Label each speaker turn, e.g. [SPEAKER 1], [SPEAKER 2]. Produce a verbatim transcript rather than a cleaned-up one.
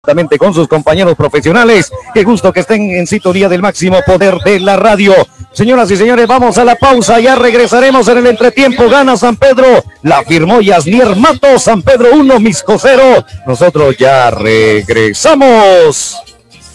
[SPEAKER 1] con sus compañeros profesionales. Qué gusto que estén en sintonía del máximo poder de la radio. Señoras y señores, vamos a la pausa, ya regresaremos en el entretiempo. Gana San Pedro, la firmó Yasnier Mato. San Pedro uno, Mixco cero. Nosotros ya regresamos.